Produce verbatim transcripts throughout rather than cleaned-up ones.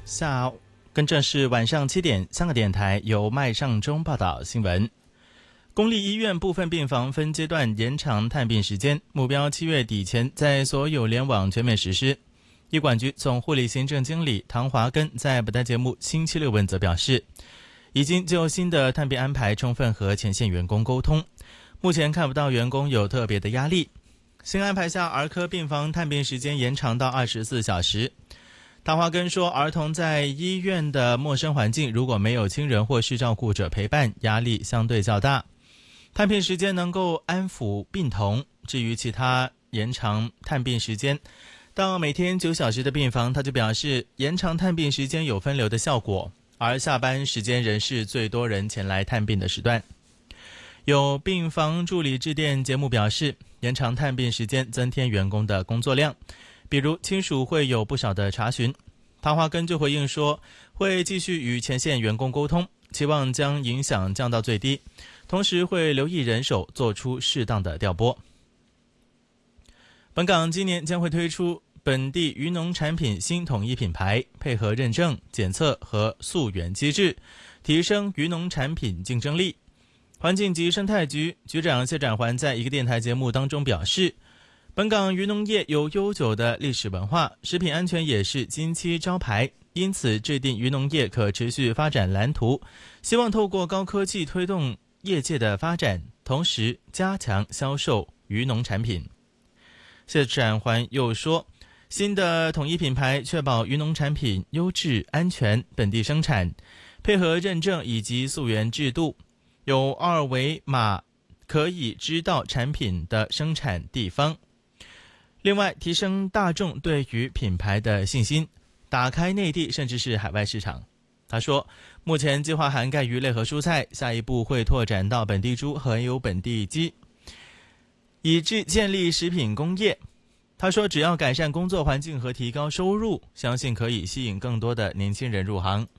下跟正是晚上七点，香港电台由麦尚中报道新闻。公立医院部分病房分阶段延长探病时间，目标七月底前在所有联网全面实施。医管局总护理行政经理唐华根在本台节目星期六问责表示，已经就新的探病安排充分和前线员工沟通，目前看不到员工有特别的压力。新安排下，儿科病房探病时间延长到二十四小时。唐华根说，儿童在医院的陌生环境，如果没有亲人或是照顾者陪伴，压力相对较大。探病时间能够安抚病童，至于其他延长探病时间到每天九小时的病房，他就表示延长探病时间有分流的效果，而下班时间仍是最多人前来探病的时段。有病房助理致电节目表示，延长探病时间增添员工的工作量，比如亲属会有不少的查询。唐华根就回应说，会继续与前线员工沟通，期望将影响降到最低，同时会留意人手，做出适当的调拨。本港今年将会推出本地渔农产品新统一品牌，配合认证、检测和溯源机制，提升渔农产品竞争力。环境及生态局局长谢展环在一个电台节目当中表示，本港渔农业有悠久的历史文化，食品安全也是金漆招牌，因此制定渔农业可持续发展蓝图，希望透过高科技推动业界的发展，同时加强销售渔农产品。谢展环又说，新的统一品牌确保渔农产品优质、安全、本地生产，配合认证以及溯源制度，有二维码可以知道产品的生产地方。另外，提升大众对于品牌的信心，打开内地甚至是海外市场。他说，目前计划涵盖鱼类和蔬菜，下一步会拓展到本地猪和有本地鸡，以至建立食品工业。他说，只要改善工作环境和提高收入，相信可以吸引更多的年轻人入行。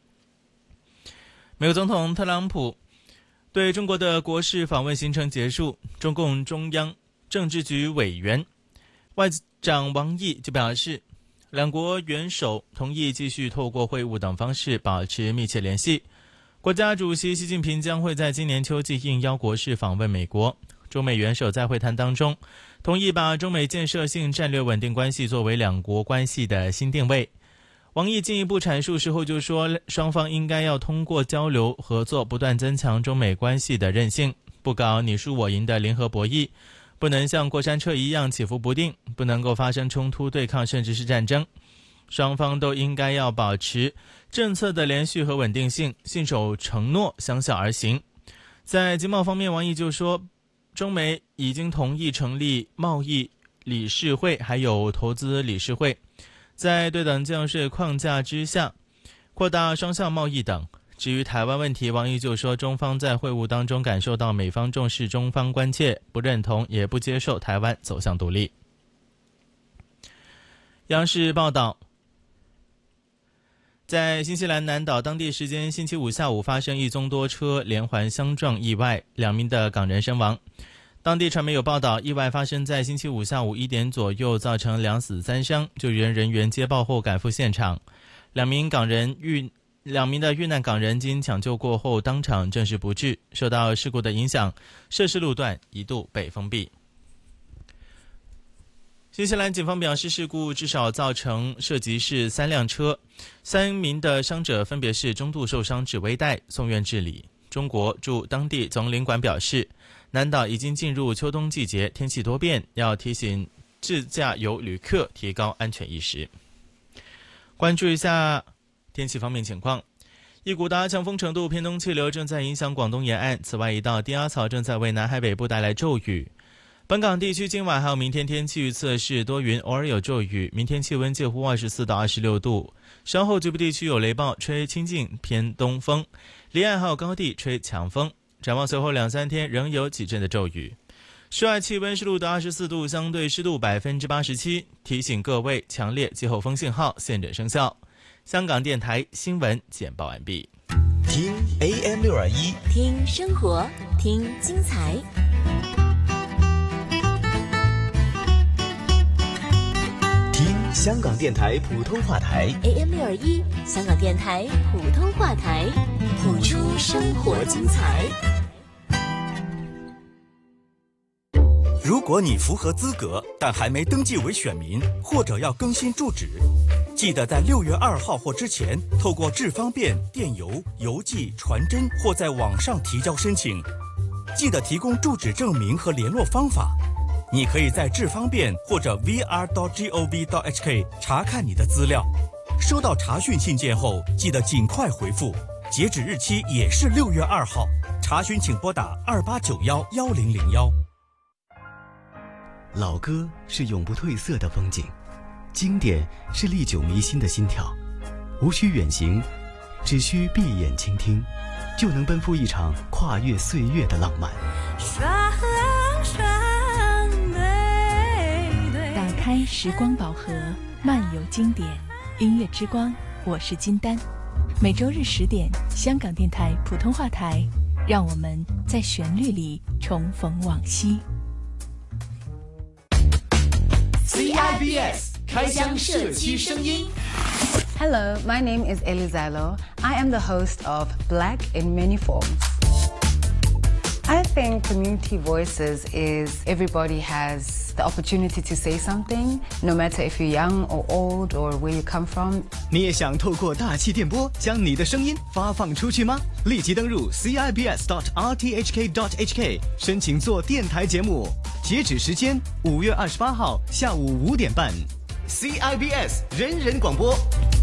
美国总统特朗普对中国的国事访问行程结束，中共中央政治局委员外长王毅就表示，两国元首同意继续透过会晤等方式保持密切联系。国家主席习近平将会在今年秋季应邀国事访问美国，中美元首在会谈当中同意把中美建设性战略稳定关系作为两国关系的新定位。王毅进一步阐述时候就说，双方应该要通过交流合作，不断增强中美关系的韧性，不搞你输我赢的零和博弈，不能像过山车一样起伏不定，不能够发生冲突、对抗甚至是战争。双方都应该要保持政策的连续和稳定性，信守承诺，相向而行。在经贸方面，王毅就说，中美已经同意成立贸易理事会还有投资理事会，在对等降税框架之下扩大双向贸易等。至于台湾问题，王毅就说，中方在会晤当中感受到美方重视中方关切，不认同也不接受台湾走向独立。央视报道，在新西兰南岛当地时间星期五下午发生一宗多车连环相撞意外，两名的港人身亡。当地传媒有报道，意外发生在星期五下午一点左右，造成两死三伤。救援人员接报后赶赴现场，两名港人遇两名的遇难港人经抢救过后当场证实不治。受到事故的影响，涉事路段一度被封闭。新西兰警方表示，事故至少造成涉及是三辆车，三名的伤者分别是中度受伤至危殆，送院治理。中国驻当地总领馆表示，南岛已经进入秋冬季节，天气多变，要提醒自驾游旅客提高安全意识。关注一下天气方面情况，一股达强风程度偏东气流正在影响广东沿岸，此外一道低压槽正在为南海北部带来骤雨。本港地区今晚还有明天天气预测是多云，偶尔有骤雨，明天气温介乎二十四到二十六度，稍后局部地区有雷暴，吹清劲偏东风，离岸还有高地吹强风。展望随后两三天仍有几阵的骤雨。室外气温是录得二十四度，相对湿度百分之八十七。提醒各位，强烈季候风信号现正生效。香港电台新闻简报完毕。 听 A M 六二一， 听生活，听精彩。 听香港电台普通话台 A M 六二一，香港电台普通话台，谱出生活精彩。 如果你符合资格，但还没登记为选民，或者要更新住址，记得在六月二号或之前，透过智方便、电邮、邮寄、传真或在网上提交申请。记得提供住址证明和联络方法。你可以在智方便或者 v r dot gov dot h k 查看你的资料。收到查询信件后，记得尽快回复。截止日期也是六月二号。查询请拨打二八九幺幺零零幺。 老歌是永不褪色的风景，经典是历久弥新的心跳。无需远行，只需闭眼倾听，就能奔赴一场跨越岁月的浪漫。 双双对对， 打开时光宝盒，漫游经典，音乐之光，我是金丹。每周日十点，香港电台普通话台，让我们在旋律里重逢往昔。 C I B S 开箱社区声音。 Hello, my name is Elizalo. I am the host of Black in Many Forms. I think community voices is everybody has the opportunity to say something, no matter if you're young or old or where you come from. 你也想透过大气电波将你的声音发放出去吗？立即登入 c i b s dot r t h k dot h k 申请做电台节目，截止时间五月二十八号下午五点半。C I B S 人人广播。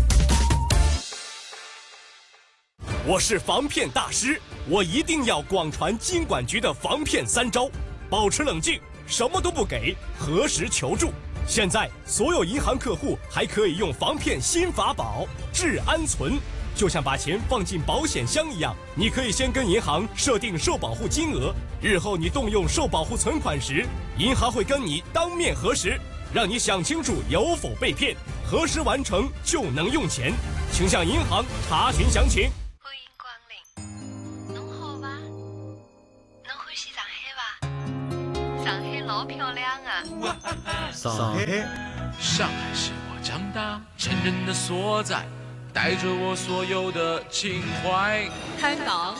我是防骗大师，我一定要广传金管局的防骗三招：保持冷静，什么都不给，核实求助。现在所有银行客户还可以用防骗新法宝治安存，就像把钱放进保险箱一样，你可以先跟银行设定受保护金额，日后你动用受保护存款时，银行会跟你当面核实，让你想清楚有否被骗，核实完成就能用钱，请向银行查询详情。 欢迎光临，侬好吧？侬欢喜上海吧？上海老漂亮啊！ 上海， 上海是我长大成人的所在，带着我所有的情怀。 香港